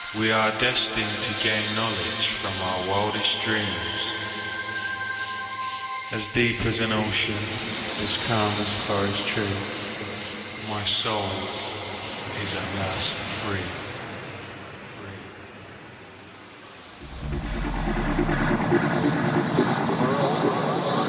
We are destined to gain knowledge from our wildest dreams. As deep as an ocean, as calm as a forest tree, my soul is at last free.